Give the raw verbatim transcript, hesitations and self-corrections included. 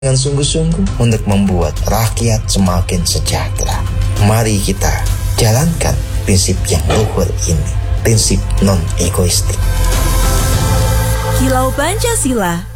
dengan sungguh-sungguh untuk membuat rakyat semakin sejahtera. Mari kita jalankan prinsip yang luhur ini, prinsip non-egoistik. Kilau Pancasila